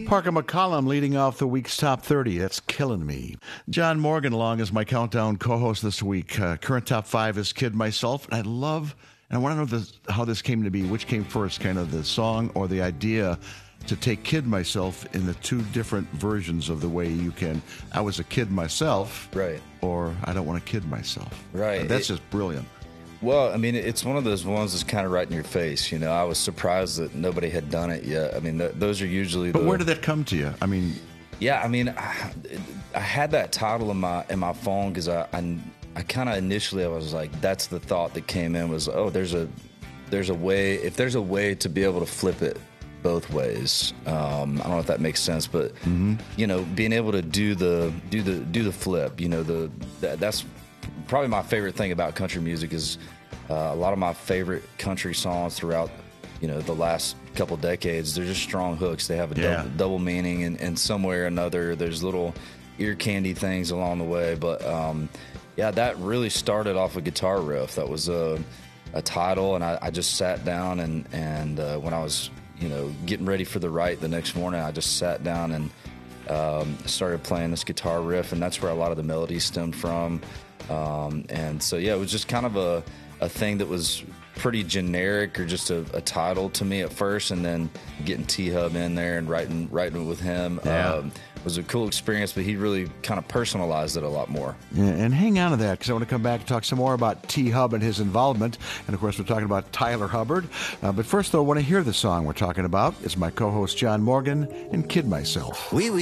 Parker McCollum leading off the week's top 30. That's killing me. John Morgan along as my countdown co-host this week. Current top 5 is Kid Myself. And I want to know how this came to be. Which came first, kind of the song or the idea to take Kid Myself in the two different versions of the way you can. I was a kid myself. Right. Or I don't want to kid myself. Right. That's just brilliant. Well, I mean, it's one of those ones that's kind of right in your face. You know, I was surprised that nobody had done it yet. I mean, those are usually. But where did that come to you? I mean, yeah, I mean, I had that title in my phone because I kind of initially I was like, that's the thought that came in was, oh, there's a way. If there's a way to be able to flip it both ways, I don't know if that makes sense, but you know, being able to do the flip, you know, that's probably my favorite thing about country music is a lot of my favorite country songs throughout, you know, the last couple decades. They're just strong hooks. They have a double meaning, and some way or another, there's little ear candy things along the way. But yeah, that really started off a guitar riff. That was a title, and I just sat down and when I was, you know, getting ready for the write the next morning, I just sat down and started playing this guitar riff, and that's where a lot of the melodies stemmed from. And so, yeah, it was just kind of a thing that was pretty generic or just a title to me at first, and then getting T-Hub in there and writing it with him was a cool experience, but he really kind of personalized it a lot more. Yeah, and hang on to that, because I want to come back and talk some more about T-Hub and his involvement. And, of course, we're talking about Tyler Hubbard. But first, though, I want to hear the song we're talking about. It's my co-host, John Morgan, and Kid Myself.